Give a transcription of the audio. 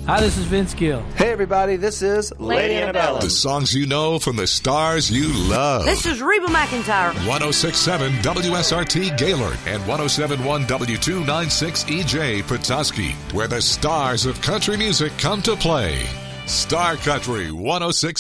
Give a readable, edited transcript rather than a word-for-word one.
Hi, this is Vince Gill. Hey, everybody, this is Lady Annabella. The songs you know from the stars you love. This is Reba McEntire. 106.7 WSRT Gaylord and 107.1 W296 EJ Petoskey, where the stars of country music come to play. Star Country 106.